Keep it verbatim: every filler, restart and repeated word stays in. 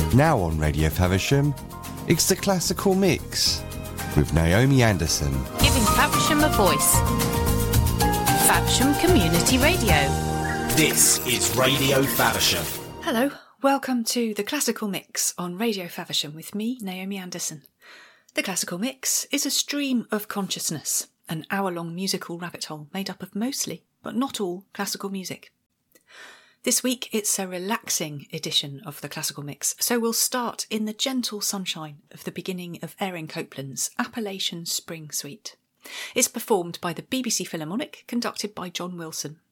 Now on Radio Faversham, it's the Classical Mix with Naomi Anderson. Giving Faversham a voice. Faversham Community Radio. This is Radio Faversham. Hello, welcome to the Classical Mix on Radio Faversham with me, Naomi Anderson. The Classical Mix is a stream of consciousness, an hour-long musical rabbit hole made up of mostly, but not all, classical music. This week it's a relaxing edition of the Classical Mix, so we'll start in the gentle sunshine of the beginning of Erin Copeland's Appalachian Spring Suite. It's performed by the B B C Philharmonic, conducted by John Wilson.